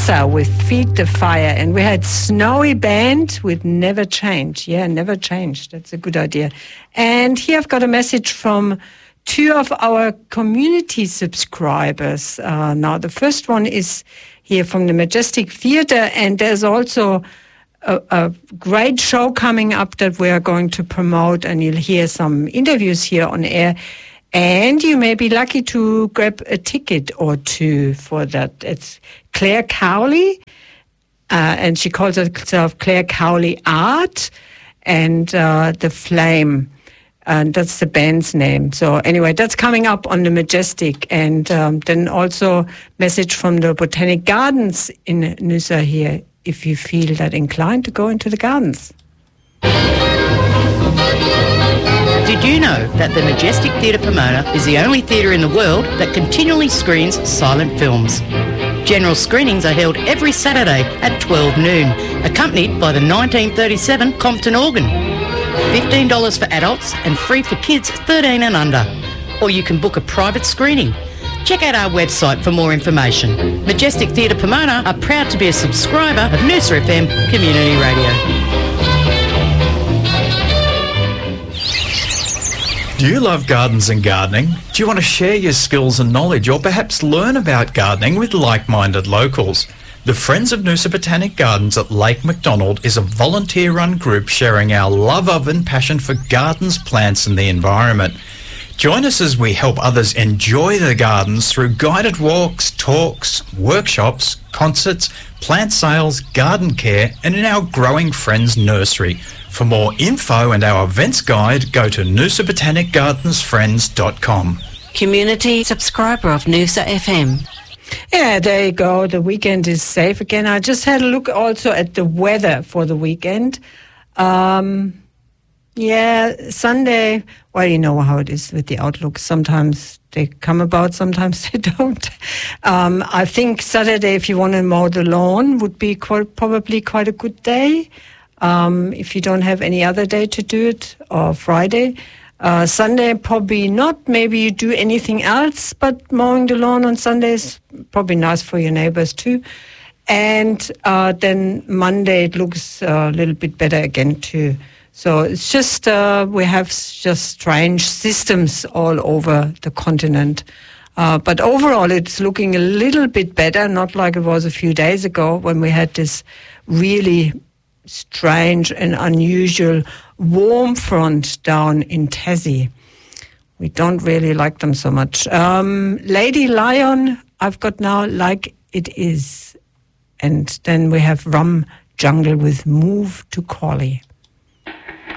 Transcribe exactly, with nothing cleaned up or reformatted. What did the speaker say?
Noosa with Feed the Fire. And we had Snowy Band with Never Change. Yeah, Never Change. That's a good idea. And here I've got a message from two of our community subscribers. Uh, now, the first one is here from the Majestic Theatre, and there's also a, a great show coming up that we are going to promote, and you'll hear some interviews here on air. And you may be lucky to grab a ticket or two for that. It's Claire Cowley, uh, and she calls herself Claire Cowley Art, and uh, The Flame. And that's the band's name. So anyway, that's coming up on the Majestic. And um, then also message from the Botanic Gardens in Noosa here, if you feel that inclined to go into the gardens. Did you know that the Majestic Theatre Pomona is the only theatre in the world that continually screens silent films? General screenings are held every Saturday at twelve noon, accompanied by the nineteen thirty-seven Compton organ. fifteen dollars for adults and free for kids thirteen and under. Or you can book a private screening. Check out our website for more information. Majestic Theatre Pomona are proud to be a subscriber of Noosa F M Community Radio. Do you love gardens and gardening? Do you want to share your skills and knowledge, or perhaps learn about gardening with like-minded locals? The Friends of Noosa Botanic Gardens at Lake MacDonald is a volunteer-run group sharing our love of and passion for gardens, plants and the environment. Join us as we help others enjoy the gardens through guided walks, talks, workshops, concerts, plant sales, garden care and in our growing Friends Nursery. For more info and our events guide, go to noosa botanic gardens friends dot com. Community subscriber of Noosa F M. Yeah, there you go. The weekend is safe again. I just had a look also at the weather for the weekend. Um, yeah, Sunday, well, you know how it is with the outlook. Sometimes they come about, sometimes they don't. Um, I think Saturday, if you want to mow the lawn, would be quite, probably quite a good day. Um, if you don't have any other day to do it, or Friday. Uh, Sunday, probably not. Maybe you do anything else, but mowing the lawn on Sunday is probably nice for your neighbors too. And uh, then Monday, it looks a little bit better again too. So it's just, uh, we have just strange systems all over the continent. Uh, but overall, it's looking a little bit better, not like it was a few days ago when we had this really strange and unusual warm front down in Tassie. We don't really like them so much. Um, Lady Lion, I've got now Like It Is. And then we have Rum Jungle with Move to Collie.